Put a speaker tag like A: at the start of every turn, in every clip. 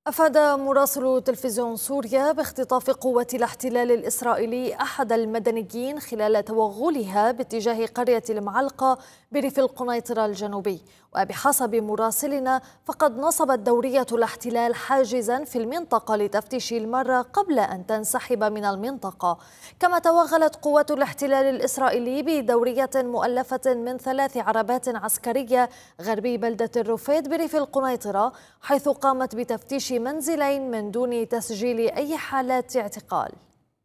A: أفاد مراسل تلفزيون سوريا باختطاف قوة الاحتلال الإسرائيلي أحد المدنيين خلال توغلها باتجاه قرية المعلقة بريف القنيطرة الجنوبي. وبحسب مراسلنا فقد نصبت دورية الاحتلال حاجزا في المنطقة لتفتيش المرة قبل أن تنسحب من المنطقة. كما توغلت قوة الاحتلال الإسرائيلي بدورية مؤلفة من 3 عربات عسكرية غربي بلدة الرفيد بريف القنيطرة، حيث قامت بتفتيش منزلين من دون تسجيل أي حالات اعتقال.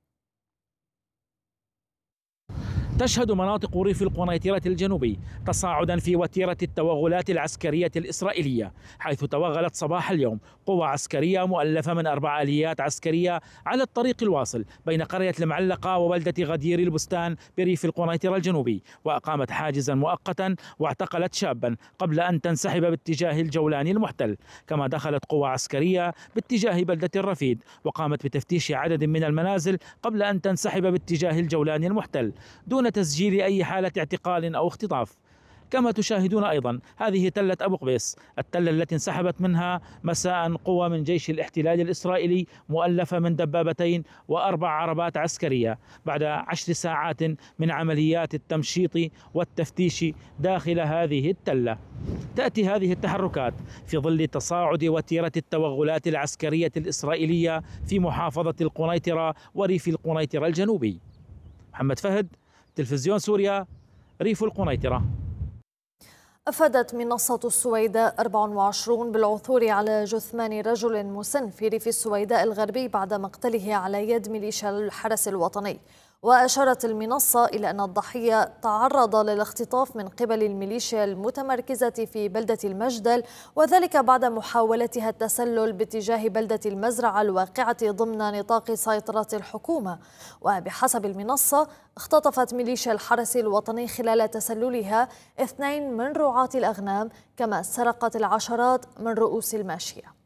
B: تشهد مناطق ريف القنيطرة الجنوبي تصاعدا في وتيرة التوغلات العسكرية الإسرائيلية، حيث توغلت صباح اليوم قوة عسكرية مؤلفة من 4 آليات عسكرية على الطريق الواصل بين قرية المعلقة وبلدة غدير البستان بريف القنيطرة الجنوبي، وأقامت حاجزا مؤقتا واعتقلت شابا قبل أن تنسحب باتجاه الجولان المحتل. كما دخلت قوة عسكرية باتجاه بلدة الرفيد وقامت بتفتيش عدد من المنازل قبل أن تنسحب باتجاه الجولان المحتل دون تسجيل أي حالة اعتقال أو اختطاف. كما تشاهدون أيضا هذه تلة أبو قبيس، التلة التي انسحبت منها مساء قوة من جيش الاحتلال الإسرائيلي مؤلفة من دبابتين و4 عربات عسكرية بعد 10 ساعات من عمليات التمشيط والتفتيش داخل هذه التلة. تأتي هذه التحركات في ظل تصاعد وتيرة التوغلات العسكرية الإسرائيلية في محافظة القنيطرة وريف القنيطرة الجنوبي. محمد فهد، تلفزيون سوريا، ريف القنيطرة.
A: أفادت منصة السويداء 24 بالعثور على جثمان رجل مسن في ريف السويداء الغربي بعد مقتله على يد ميليشيا الحرس الوطني. وأشارت المنصة إلى أن الضحية تعرض للاختطاف من قبل الميليشيا المتمركزة في بلدة المجدل، وذلك بعد محاولتها التسلل باتجاه بلدة المزرعة الواقعة ضمن نطاق سيطرة الحكومة. وبحسب المنصة اختطفت ميليشيا الحرس الوطني خلال تسللها 2 من رعاة الأغنام، كما سرقت العشرات من رؤوس الماشية.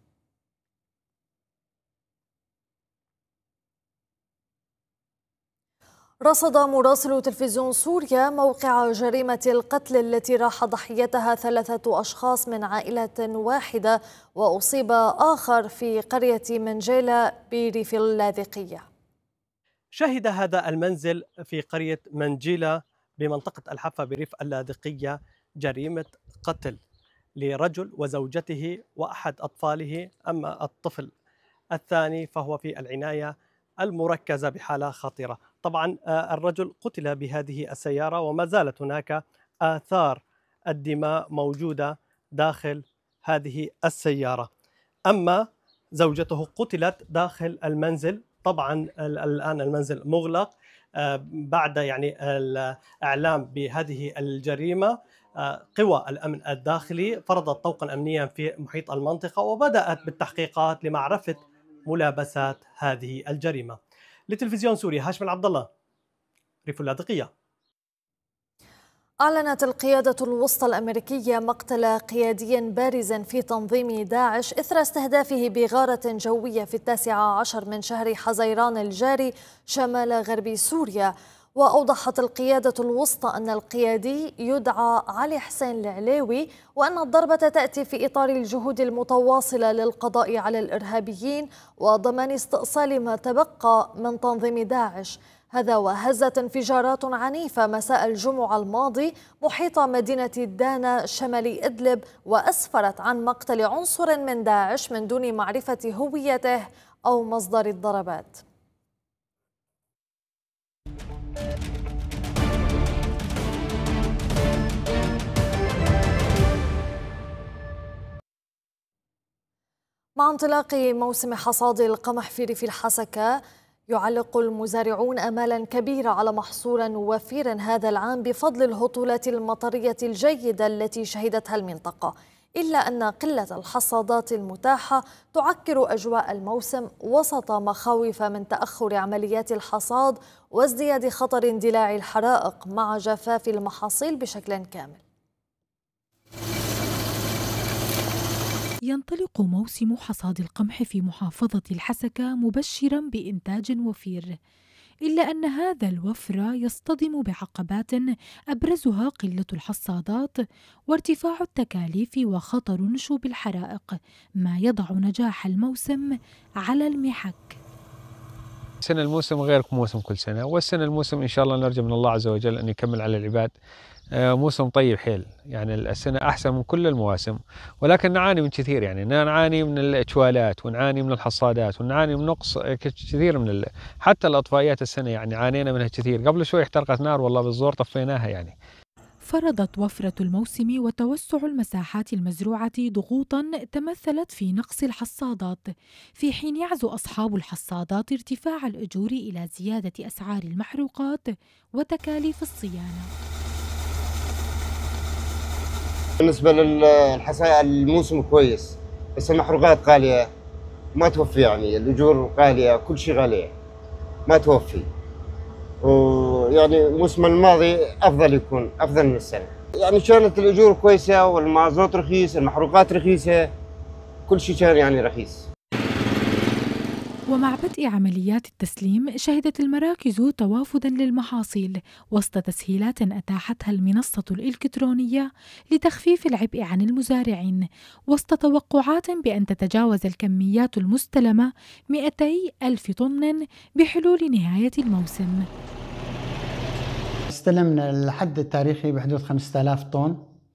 A: رصد مراسل تلفزيون سوريا موقع جريمة القتل التي راح ضحيتها 3 أشخاص من عائلة واحدة، وأصيب آخر في قرية منجيلة بريف اللاذقية.
C: شهد هذا المنزل في قرية منجيلة بمنطقة الحفا بريف اللاذقية جريمة قتل لرجل وزوجته وأحد أطفاله، أما الطفل الثاني فهو في العناية المركزة بحالة خطيرة. طبعا الرجل قتل بهذه السيارة وما زالت هناك آثار الدماء موجودة داخل هذه السيارة. أما زوجته قتلت داخل المنزل. طبعا الآن المنزل مغلق بعد الإعلام بهذه الجريمة. قوى الأمن الداخلي فرضت طوقا أمنيا في محيط المنطقة وبدأت بالتحقيقات لمعرفة ملابسات هذه الجريمة. لتلفزيون سوريا، هاشم العبد الله، ريف اللاذقية.
A: أعلنت القيادة الوسطى الأمريكية مقتل قيادي بارز في تنظيم داعش إثر استهدافه بغارة جوية في 19 من شهر حزيران الجاري شمال غرب سوريا. وأوضحت القيادة الوسطى أن القيادي يدعى علي حسين العليوي، وأن الضربة تأتي في إطار الجهود المتواصلة للقضاء على الإرهابيين وضمان استئصال ما تبقى من تنظيم داعش. هذا وهزت انفجارات عنيفة مساء الجمعة الماضي محيط مدينة دانا شمال إدلب، وأسفرت عن مقتل عنصر من داعش من دون معرفة هويته أو مصدر الضربات. مع انطلاق موسم حصاد القمح في ريف الحسكة، يعلق المزارعون آمالا كبيرة على محصول وفير هذا العام بفضل الهطولات المطرية الجيدة التي شهدتها المنطقة، إلا أن قلة الحصادات المتاحة تعكر أجواء الموسم وسط مخاوف من تأخر عمليات الحصاد وازدياد خطر اندلاع الحرائق مع جفاف المحاصيل بشكل كامل.
D: ينطلق موسم حصاد القمح في محافظة الحسكة مبشرا بإنتاج وفير، إلا أن هذا الوفر يصطدم بعقبات أبرزها قلة الحصادات وارتفاع التكاليف وخطر نشوب الحرائق، ما يضع نجاح الموسم على المحك.
E: السنة الموسم غير موسم كل سنة، والسنة الموسم إن شاء الله نرجو من الله عز وجل أن يكمل على العباد. موسم طيب حيل، يعني السنة أحسن من كل المواسم، ولكن نعاني من كثير، يعني نعاني من الإشوالات ونعاني من الحصادات ونعاني من نقص كثير من حتى الأطفايات السنة يعني عانينا منها كثير. قبل شوي احترقت نار والله بالزور طفيناها يعني.
D: فرضت وفرة الموسم وتوسع المساحات المزروعة ضغوطاً تمثلت في نقص الحصادات، في حين يعزو أصحاب الحصادات ارتفاع الأجور إلى زيادة أسعار المحروقات وتكاليف الصيانة.
F: بالنسبة للحصاد الموسم كويس، بس المحروقات غالية ما توفي، يعني الأجور غالية، كل شيء غالية ما توفي. ويعني الموسم الماضي أفضل، يكون أفضل من السنة، يعني كانت الأجور كويسة والمازوت رخيص، المحروقات رخيصة، كل شيء كان يعني رخيص.
D: ومع بدء عمليات التسليم شهدت المراكز توافداً للمحاصيل وسط تسهيلات أتاحتها المنصة الإلكترونية لتخفيف العبء عن المزارعين، وسط توقعات بأن تتجاوز الكميات المستلمة 200,000 طن بحلول نهاية الموسم.
G: استلمنا الحد التاريخي بحدود 5000 طن،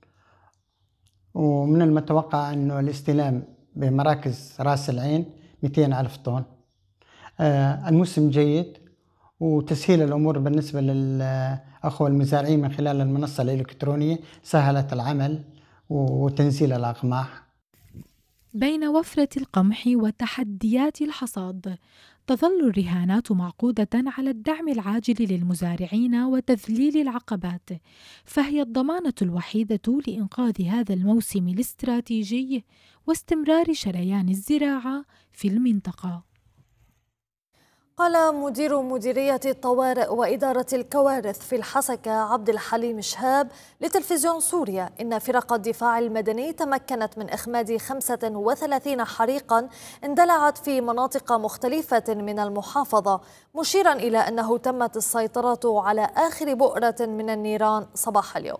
G: ومن المتوقع أنه الاستلام بمراكز رأس العين 200,000 طن. الموسم جيد، وتسهيل الأمور بالنسبة للأخوة المزارعين من خلال المنصة الإلكترونية سهلت العمل وتنزيل الأقماح.
D: بين وفرة القمح وتحديات الحصاد، تظل الرهانات معقودة على الدعم العاجل للمزارعين وتذليل العقبات، فهي الضمانة الوحيدة لإنقاذ هذا الموسم الاستراتيجي واستمرار شريان الزراعة في المنطقة.
A: قال مدير مديرية الطوارئ وإدارة الكوارث في الحسكة عبد الحليم شهاب لتلفزيون سوريا إن فرق الدفاع المدني تمكنت من إخماد 35 حريقا اندلعت في مناطق مختلفة من المحافظة، مشيرا إلى أنه تمت السيطرة على آخر بؤرة من النيران صباح اليوم.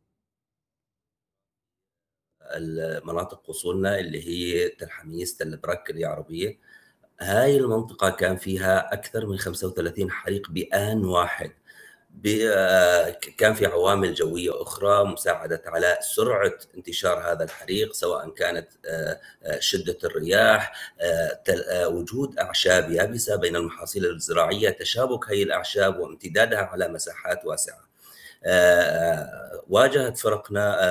H: المناطق وصولنا اللي هي تل حميس، تل برك، اليعربية، هاي المنطقة كان فيها أكثر من 35 حريق بآن واحد. كان في عوامل جوية أخرى مساعدت على سرعة انتشار هذا الحريق، سواء كانت شدة الرياح، وجود أعشاب يابسة بين المحاصيل الزراعية، تشابك هذه الأعشاب وامتدادها على مساحات واسعة. واجهت فرقنا